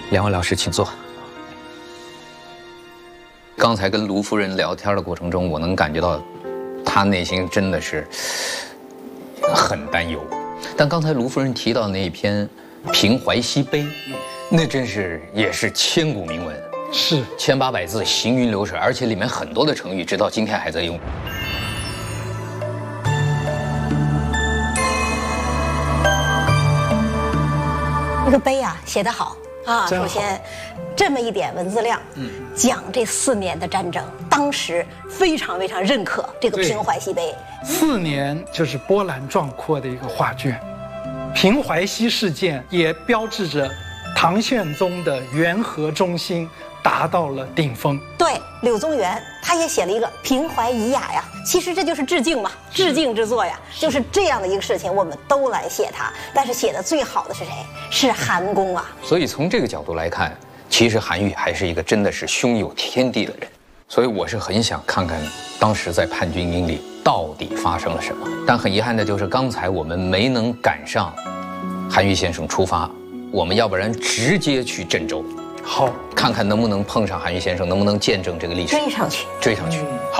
两位老师，请坐。刚才跟卢夫人聊天的过程中，我能感觉到，她内心真的是很担忧。但刚才卢夫人提到那一篇《平淮西碑》，那真是也是千古名文， 是 1800字，行云流水，而且里面很多的成语，直到今天还在用。 这个碑啊写得好啊，首先这么一点文字量，讲这4年的战争，当时非常认可这个平淮西碑。 4年就是波澜壮阔的一个画卷，平淮西事件也标志着唐玄宗的元和中兴达到了顶峰。 对，柳宗元他也写了一个平淮遗雅呀，其实这就是致敬嘛，致敬之作呀，就是这样的一个事情，我们都来写它。但是写的最好的是谁？是韩公啊。 所以从这个角度来看，其实韩愈还是一个真的是胸有天地的人。所以我是很想看看当时在叛军营里到底发生了什么。但很遗憾的就是刚才我们没能赶上韩愈先生出发，我们要不然直接去郑州。 好， 看看能不能碰上韩愈先生，能不能见证这个历史， 追上去。 好。